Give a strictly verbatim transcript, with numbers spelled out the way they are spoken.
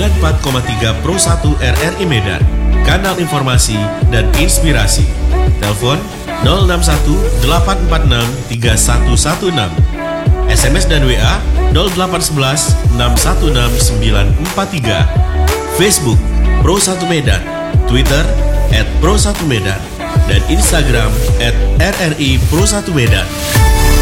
sembilan puluh empat koma tiga Pro satu R R I Medan, kanal informasi dan inspirasi. Telepon nol enam satu delapan empat enam tiga satu satu enam. S M S dan W A nol delapan satu satu enam satu enam sembilan empat tiga. Facebook Pro satu Medan, Twitter et pro satu medan, dan Instagram et R R I Pro satu Medan.